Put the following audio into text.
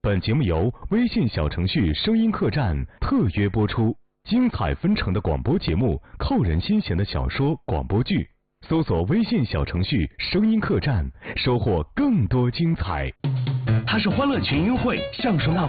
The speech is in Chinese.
本节目由微信小程序声音客栈特约播出，精彩纷呈的广播节目，扣人心弦的小说广播剧，搜索微信小程序声音客栈，收获更多精彩。 它是欢乐群英会相声大